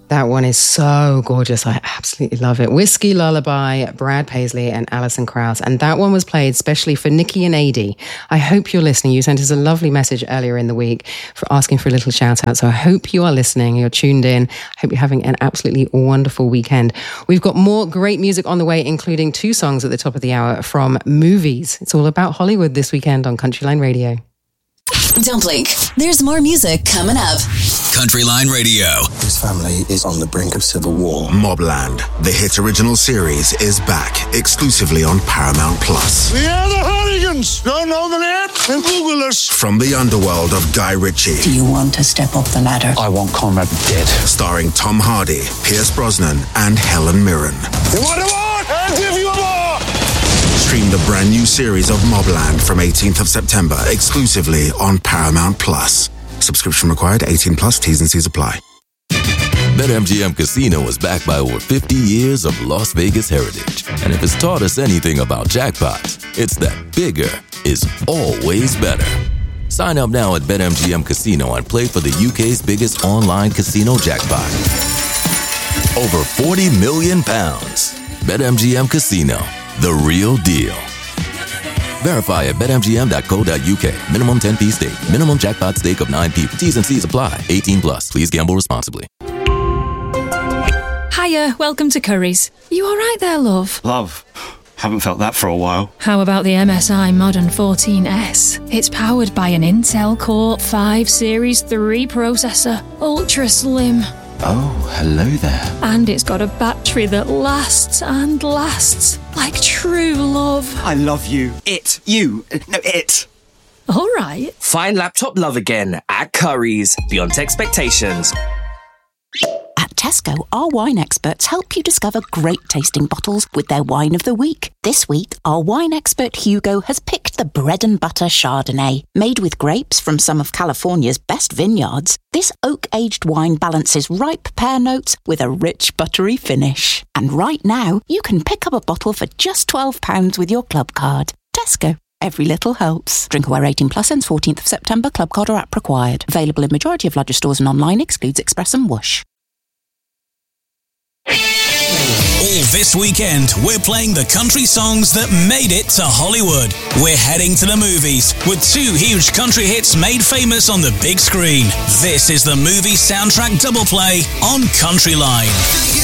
That one is so gorgeous. I absolutely love it. Whiskey Lullaby, Brad Paisley and Alison Krauss. And that one was played specially for Nikki and Adi. I hope you're listening. You sent us a lovely message earlier in the week for asking for a little shout out. So I hope you are listening. You're tuned in. I hope you're having an absolutely wonderful weekend. We've got more great music on the way, including 2 songs at the top of the hour from movies. It's all about Hollywood this weekend on Countryline Radio. Don't blink. There's more music coming up. Countryline Radio. This family is on the brink of civil war. Mobland, the hit original series, is back exclusively on Paramount Plus. We are the Hooligans. Don't know the name? Then Google us. From the underworld of Guy Ritchie. Do you want to step up the ladder? I want Conrad dead. Starring Tom Hardy, Pierce Brosnan, and Helen Mirren. You want a war? I'll give you a war. Stream the brand new series of Mobland from 18th of September exclusively on Paramount Plus. Subscription required, 18 plus, T's and C's apply. BetMGM Casino is backed by over 50 years of Las Vegas heritage. And if it's taught us anything about jackpots, it's that bigger is always better. Sign up now at BetMGM Casino and play for the UK's biggest online casino jackpot. Over £40 million. BetMGM Casino, the real deal. Verify at betmgm.co.uk. Minimum 10p stake. Minimum jackpot stake of 9p. T's and C's apply. 18 plus. Please gamble responsibly. Hiya, welcome to Curry's. You all right there, love? Love? Haven't felt that for a while. How about the MSI Modern 14S? It's powered by an Intel Core 5 Series 3 processor. Ultra slim. Oh, hello there. And it's got a battery that lasts and lasts. Like true love. I love you. It. You. No, it. All right. Find laptop love again at Curry's. Beyond expectations. At Tesco, our wine experts help you discover great tasting bottles with their wine of the week. This week, our wine expert Hugo has picked the Bread and Butter Chardonnay. Made with grapes from some of California's best vineyards, this oak-aged wine balances ripe pear notes with a rich, buttery finish. And right now, you can pick up a bottle for just £12 with your club card. Tesco. Every little helps. Drinkaware 18 plus ends 14th of September. Club card or app required. Available in majority of larger stores and online. Excludes Express and Whoosh. All this weekend, we're playing the country songs that made it to Hollywood. We're heading to the movies with 2 huge country hits made famous on the big screen. This is the movie soundtrack double play on Countryline.